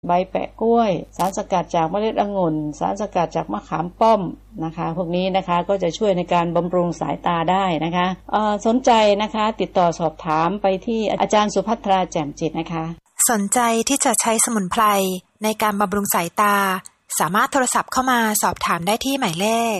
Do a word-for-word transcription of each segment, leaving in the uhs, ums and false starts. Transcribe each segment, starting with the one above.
ใบแปะกล้วยสารสกัดจากเมล็ดองุ่นสารสกัดจากมะขามป้อมนะคะพวกนี้นะคะก็จะช่วยในการบำรุงสายตาได้นะคะเอ่อสนใจนะคะติดต่อสอบถามไปที่อาจารย์สุภัทราแจ่มจิตนะคะสนใจที่จะใช้สมุนไพรในการบำรุงสายตาสามารถโทรศัพท์เข้ามาสอบถามได้ที่หมายเลข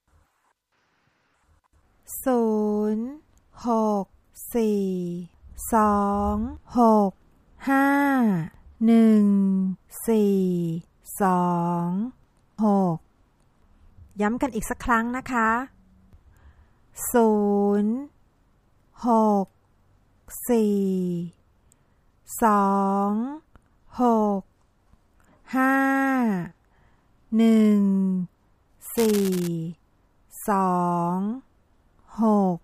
ศูนย์หกสี่สองหกห้าหนึ่งสี่สองหกย้ำกันอีกสักครั้งนะคะศูนย์หกสี่สองหกห้าหนึ่งสี่สองหก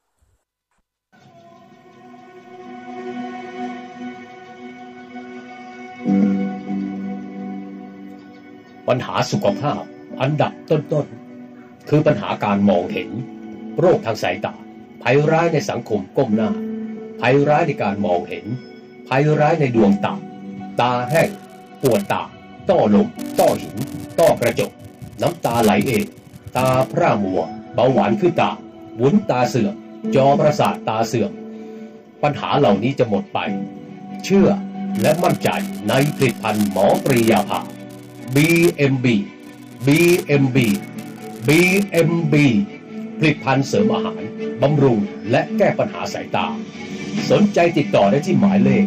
ปัญหาสุขภาพอันดับต้นๆคือปัญหาการมองเห็นโรคทางสายตาภัยร้ายในสังคมก้มหน้าภัยร้ายในการมองเห็นภัยร้ายในดวงตาตาแห้งปวดตาต้อลมต้อหินต้อกระจกน้ำตาไหลเองตาพร่ามัวเบาหวานขึ้นตาวุ้นตาเสื่อมจอประสาทตาเสื่อมปัญหาเหล่านี้จะหมดไปเชื่อและมั่นใจในผลิตภัณฑ์หมอปรียาภา บี เอ็ม บี บี เอ็ม บี บี เอ็ม บี ผลิตภัณฑ์เสริมอาหารบำรุงและแก้ปัญหาสายตาสนใจติดต่อได้ที่หมายเลข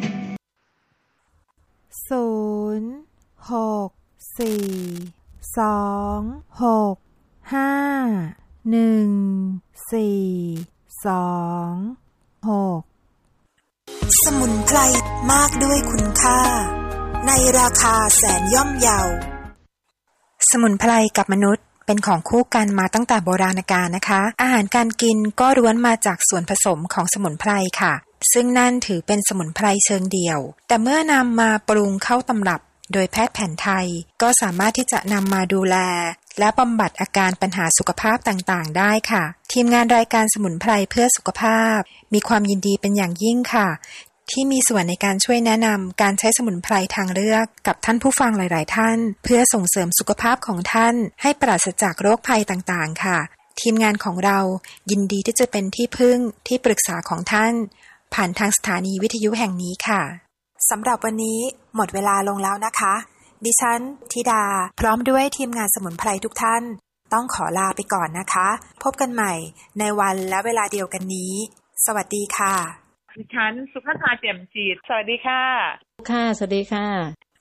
ศูนย์หกสี่สองหกห้าหนึ่งสี่สองหกสมุนไพรมากด้วยคุณค่าในราคาแสนย่อมเยาสมุนไพรกับมนุษย์เป็นของคู่กันมาตั้งแต่โบราณกาลนะคะอาหารการกินก็ล้วนมาจากส่วนผสมของสมุนไพรค่ะซึ่งนั่นถือเป็นสมุนไพรเชิงเดี่ยวแต่เมื่อนำมาปรุงเข้าตำรับโดยแพทย์แผนไทยก็สามารถที่จะนำมาดูแลและบำบัดอาการปัญหาสุขภาพต่างๆได้ค่ะทีมงานรายการสมุนไพรเพื่อสุขภาพมีความยินดีเป็นอย่างยิ่งค่ะที่มีส่วนในการช่วยแนะนำการใช้สมุนไพรทางเลือกกับท่านผู้ฟังหลายๆท่านเพื่อส่งเสริมสุขภาพของท่านให้ปราศจากโรคภัยต่างๆค่ะทีมงานของเรายินดีที่จะเป็นที่พึ่งที่ปรึกษาของท่านผ่านทางสถานีวิทยุแห่งนี้ค่ะสำหรับวันนี้หมดเวลาลงแล้วนะคะดิฉันธิดาพร้อมด้วยทีมงานสมุนไพรทุกท่านต้องขอลาไปก่อนนะคะพบกันใหม่ในวันและเวลาเดียวกันนี้สวัสดีค่ะดิฉันสุภัทราแจ่มจิตสวัสดีค่ะค่ะสวัสดีค่ะ